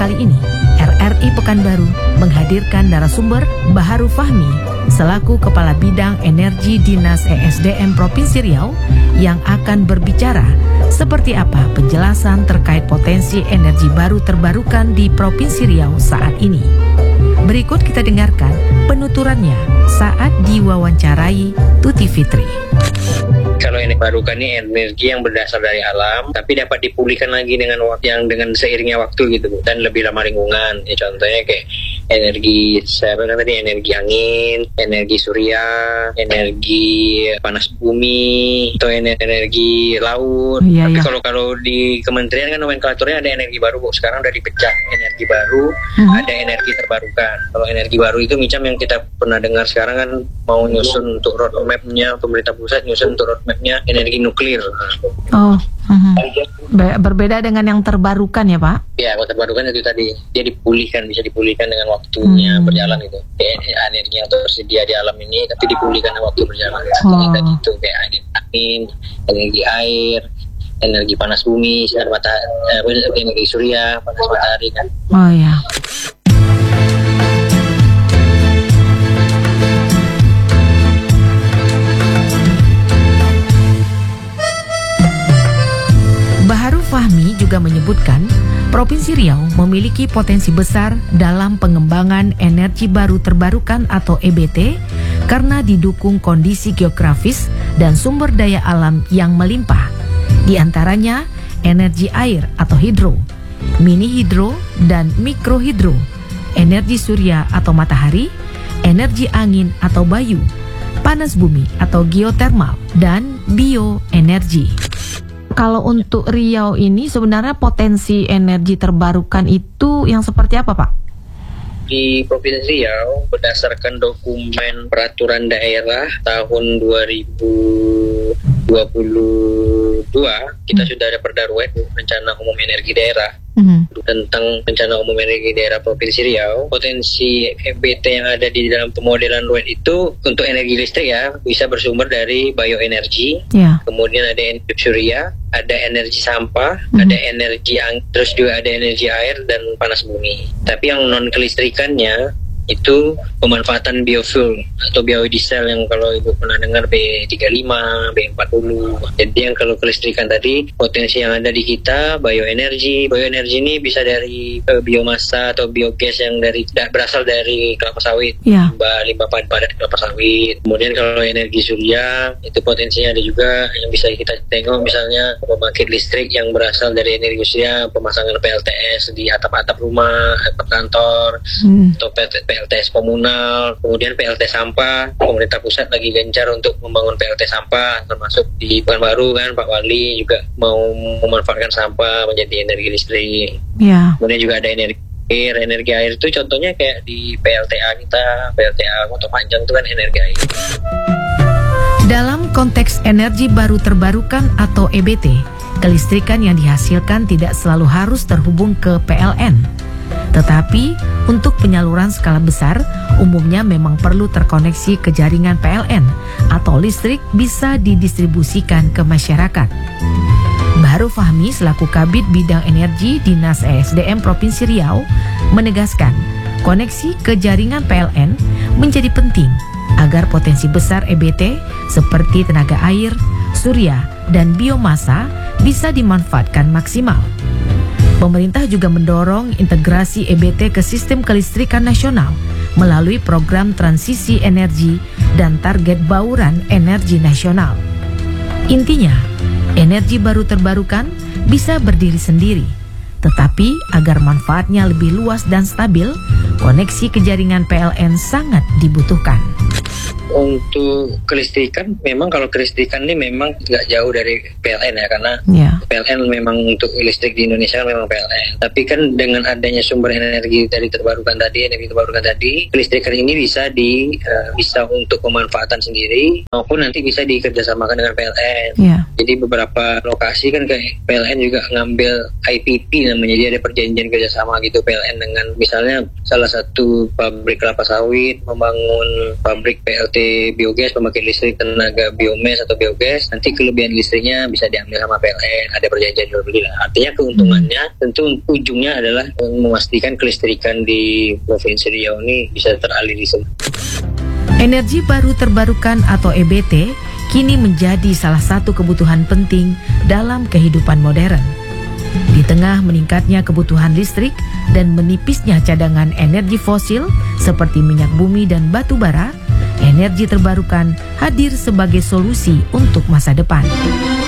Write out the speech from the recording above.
Kali ini, RRI Pekanbaru menghadirkan narasumber Baharu Fahmi selaku Kepala Bidang Energi Dinas ESDM Provinsi Riau yang akan berbicara seperti apa penjelasan terkait potensi energi baru terbarukan di Provinsi Riau saat ini. Berikut kita dengarkan penuturannya saat diwawancarai Tuti Fitri. Kalau energi barukan ini energi yang berdasar dari alam, tapi dapat dipulihkan lagi dengan dengan seiringnya waktu gitu, dan lebih ramah lingkungan. Ya, contohnya kayak energi energi angin, energi surya, energi panas bumi, atau energi laut. Tapi kalau di kementerian kan nomenklaturnya ada energi baru, Bu. Sekarang udah dipecah energi baru, ada energi terbarukan. Kalau energi baru itu macam yang kita pernah dengar sekarang kan mau nyusun untuk roadmap-nya, pemerintah pusat nyusun untuk roadmap-nya energi nuklir. Berbeda dengan yang terbarukan ya, Pak? Ya, kalau terbarukan itu tadi dia bisa dipulihkan dengan waktunya berjalan itu. Energi yang tersedia di alam ini tapi dipulihkan dengan waktu berjalan. Tadi itu kayak angin, energi air, energi panas bumi, sinar matahari, energi surya, panas matahari kan. Oh ya. Baharu Fahmi juga menyebutkan Provinsi Riau memiliki potensi besar dalam pengembangan energi baru terbarukan atau EBT karena didukung kondisi geografis dan sumber daya alam yang melimpah. Di antaranya energi air atau hidro, mini hidro dan mikrohidro, energi surya atau matahari, energi angin atau bayu, panas bumi atau geotermal, dan bioenergi. Kalau untuk Riau ini sebenarnya potensi energi terbarukan itu yang seperti apa, Pak? Di Provinsi Riau berdasarkan dokumen peraturan daerah tahun 2022 kita sudah ada Perda RUED, Rencana Umum Energi Daerah, tentang Rencana Umum Energi Daerah Provinsi Riau. Potensi EBT yang ada di dalam pemodelan RUED itu untuk energi listrik ya bisa bersumber dari bioenergi, kemudian ada energi surya, ada energi sampah, ada energi angin, terus juga ada energi air dan panas bumi. Tapi yang non kelistrikannya itu pemanfaatan biofuel atau biodiesel yang kalau Ibu pernah dengar B35, B40. Jadi yang kalau kelistrikan tadi, potensi yang ada di kita bioenergi. Bioenergi ini bisa dari biomasa atau biogas yang berasal dari kelapa sawit, limbah padat kelapa sawit. Kemudian kalau energi surya itu potensinya ada juga yang bisa kita tengok, misalnya pembangkit listrik yang berasal dari energi surya, pemasangan PLTS di atap-atap rumah, atap kantor, atau PLTS komunal, kemudian PLT sampah. Pemerintah pusat lagi gencar untuk membangun PLT sampah, termasuk di Pekanbaru kan Pak Wali juga mau memanfaatkan sampah menjadi energi listrik. Kemudian juga ada energi air itu contohnya kayak di PLTA kita, PLTA Kota Panjang itu kan energi air. Dalam konteks energi baru terbarukan atau EBT, kelistrikan yang dihasilkan tidak selalu harus terhubung ke PLN. Tetapi untuk penyaluran skala besar, umumnya memang perlu terkoneksi ke jaringan PLN atau listrik bisa didistribusikan ke masyarakat. Baharu Fahmi selaku Kabid Bidang Energi Dinas ESDM Provinsi Riau menegaskan koneksi ke jaringan PLN menjadi penting agar potensi besar EBT seperti tenaga air, surya, dan biomasa bisa dimanfaatkan maksimal. Pemerintah juga mendorong integrasi EBT ke sistem kelistrikan nasional melalui program transisi energi dan target bauran energi nasional. Intinya, energi baru terbarukan bisa berdiri sendiri, tetapi agar manfaatnya lebih luas dan stabil, koneksi ke jaringan PLN sangat dibutuhkan. Untuk kelistrikan, memang kalau kelistrikan ini memang nggak jauh dari PLN ya, karena PLN memang untuk listrik di Indonesia memang PLN. Tapi kan dengan adanya sumber energi dari terbarukan tadi, kelistrikan ini bisa untuk pemanfaatan sendiri maupun nanti bisa dikerjasamakan dengan PLN. Jadi beberapa lokasi kan kayak PLN juga ngambil IPP namanya, jadi ada perjanjian kerjasama gitu PLN dengan misalnya salah satu pabrik kelapa sawit membangun pabrik PLT pakai biogas, pembangkit listrik tenaga biomes atau biogas, nanti kelebihan listriknya bisa diambil sama PLN, ada perjanjian jual beli lah. Artinya keuntungannya tentu ujungnya adalah memastikan kelistrikan di Provinsi Riau ini bisa teraliri semua. Energi baru terbarukan atau EBT kini menjadi salah satu kebutuhan penting dalam kehidupan modern. Di tengah meningkatnya kebutuhan listrik dan menipisnya cadangan energi fosil seperti minyak bumi dan batu bara, energi terbarukan hadir sebagai solusi untuk masa depan.